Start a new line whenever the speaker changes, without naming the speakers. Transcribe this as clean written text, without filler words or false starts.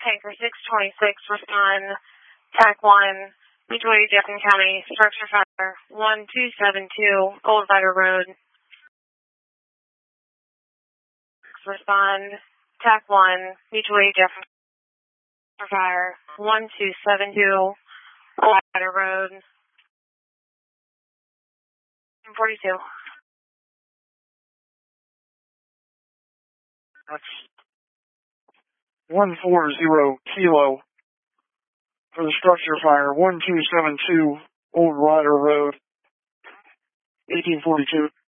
Tanker 626, respond. TAC 1, Midway, Jefferson County, structure fire 1272, Old Rider Road. Respond. TAC 1, Midway, Jefferson fire 1272, Old Rider Road. 42.
That's 140 kilo for the structure fire 1272, Old Rider Road, 1842.